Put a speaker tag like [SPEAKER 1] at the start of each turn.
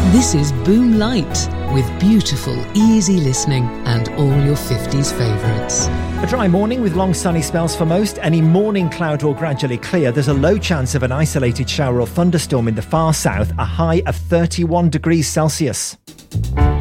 [SPEAKER 1] This is Boom Light, with beautiful, easy listening and all your 50s favourites.
[SPEAKER 2] A dry morning with long sunny spells for most. Any morning cloud will gradually clear. There's a low chance of an isolated shower or thunderstorm in the far south, a high of 31 degrees Celsius.